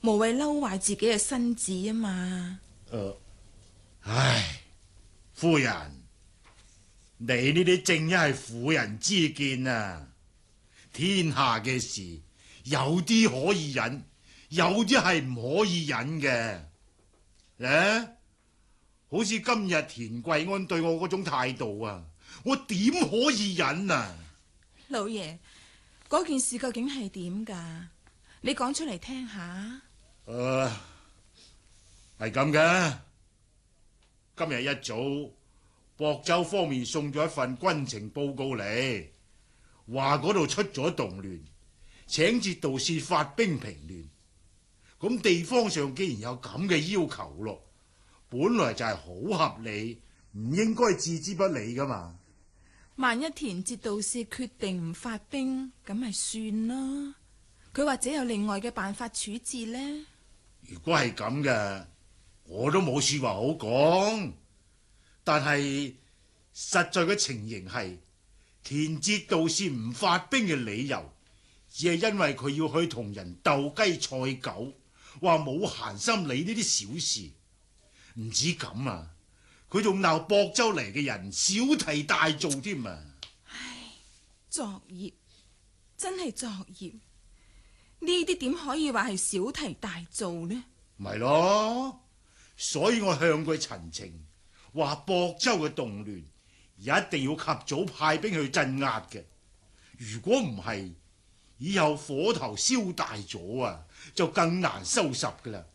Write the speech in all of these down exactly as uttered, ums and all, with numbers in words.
無謂嬲壞自己嘅身子啊嘛。 誒、呃，唉，夫人，你呢啲正一係婦人之見啊！天下嘅事有啲可以忍，有啲係唔可以忍嘅。咧，好似今日田貴安對我嗰種態度啊，我點可以忍啊？ 老爺，嗰件事究竟係點噶？你講出嚟聽下。 誒、呃，係咁嘅。今日一早，亳州方面送咗一份軍情報告嚟，話嗰度出咗動亂，請節度使發兵平亂。咁地方上既然有咁嘅要求咯，本來就係好合理，唔應該置之不理噶嘛。 萬一田節度使決定唔發兵，咁咪算咯。佢或者有另外嘅辦法處置呢？ 如果係咁嘅，我都冇說話好講。但係實在嘅情形係，田節度使唔發兵嘅理由，只係因為佢要去同人鬥雞賽狗，話冇閒心理呢啲小事。唔止咁啊，佢仲鬧亳州嚟嘅人小題大做添啊！ 唉，作孽，真係作孽。呢啲點可以話係小題大做呢？ 咪咯，所以我向佢陳情，話亳州嘅動亂一定要及早派兵去鎮壓嘅。如果唔係，以後火頭燒大咗啊，就更難收拾噶啦。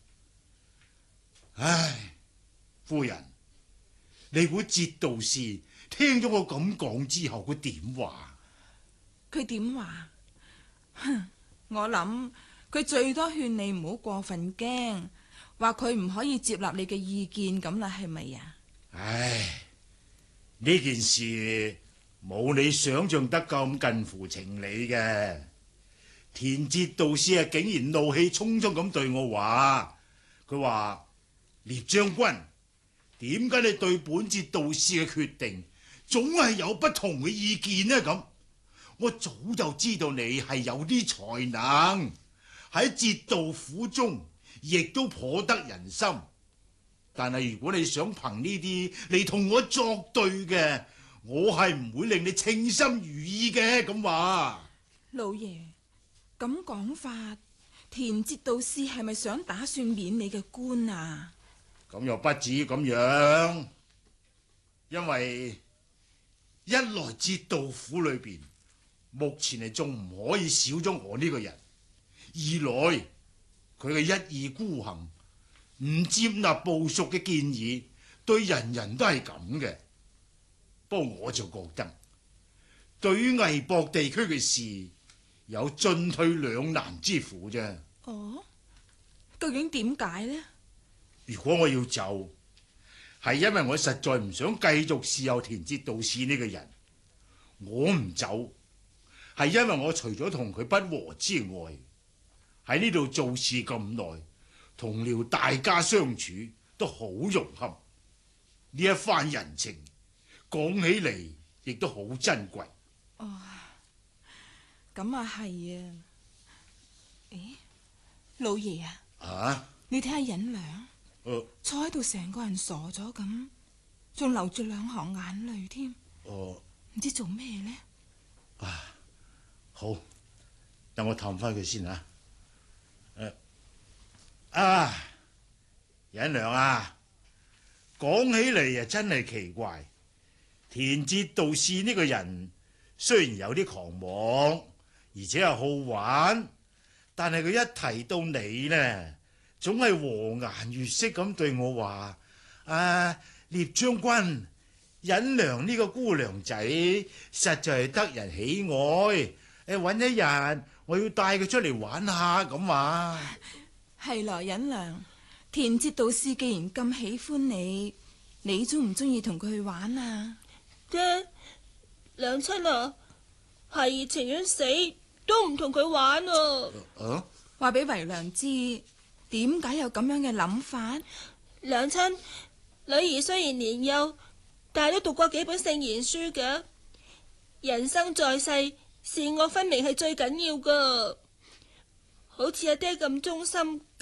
唉，夫人，你估節度使聽咗我咁講之後，佢點話？ 佢點話？哼！我諗佢最多勸你唔好過分驚，話佢唔可以接納你嘅意見咁啦，係咪啊？ 唉，呢件事冇你想象得咁近乎情理嘅。田節度使啊，竟然怒氣沖沖咁對我話，佢話聶將軍，點解你對本節度使嘅決定總係有不同嘅意見呢？咁我早就知道你係有啲才能，喺節度府中亦都頗得人心。但係如果你想憑呢啲嚟同我作對嘅，我係唔會令你稱心如意嘅。咁話， 老爺咁講法，田節度使係咪想打算免你嘅官啊？ 咁又不至於咁樣，因為一來節度府裏邊目前係仲唔可以少咗我呢個人，二來佢嘅一意孤行，唔接納部屬嘅建議，對人人都係咁嘅。不過我就覺得，對於魏博地區嘅事，有進退兩難之苦啫。 哦，究竟點解呢？ 如果我要走，係因為我實在唔想繼續侍候田節度使呢個人。我唔走，係因為我除咗同佢不和之外，喺呢度做事咁耐，同僚大家相處都好融洽。呢一番人情講起嚟亦都好珍貴。 哦，咁啊係啊。誒，老爺啊， 啊， 你睇下忍良， 呃、 坐喺度成個人傻咗咁，仲流住兩行眼淚添。 哦， 唔知做咩呢？ 啊，好，等我氹翻佢先啊。誒，啊，忍良啊，講起嚟啊，真係奇怪。田節度使呢個人雖然有啲狂妄，而且係好玩，但係佢一提到你呢，總係和顏悅色咁對我話：啊，聶將軍，忍良呢個姑娘仔實在係得人喜愛，誒，搵一日我要帶佢出嚟玩下咁話。 係來忍良，田節度使既然咁喜歡你，你中唔中意同佢去玩啊？ 爹，娘親啊，孩兒情願死都唔同佢玩啊！ 啊， 話俾為娘知，點解有咁樣嘅諗法？ 娘親，女兒雖然年幼，但係都讀過幾本聖賢書嘅。人生在世，善惡分明係最緊要噶。好似阿爹咁忠心，